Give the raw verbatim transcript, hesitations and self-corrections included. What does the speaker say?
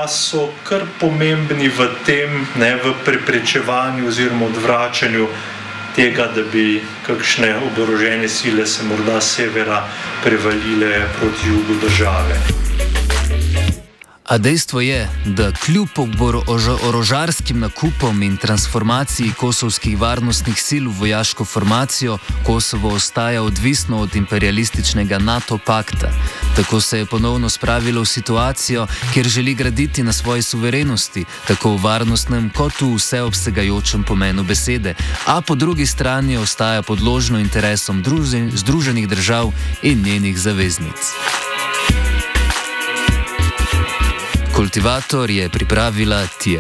pa so kar pomembni v tem, ne, v preprečevanju oziroma odvračanju tega, da bi kakšne oborožene sile se morda s severa prevalile proti jugu države. A dejstvo je, da kljub orožarskim nakupom in transformaciji kosovskih varnostnih sil v vojaško formacijo, Kosovo ostaja odvisno od imperialističnega NATO pakta. Tako se je ponovno spravilo v situacijo, kjer želi graditi na svoji suverenosti, tako v varnostnem kot v vseobsegajočem pomenu besede, a po drugi strani ostaja podložno interesom Združenih držav in njenih zaveznic. Kultivator je pripravila Tija.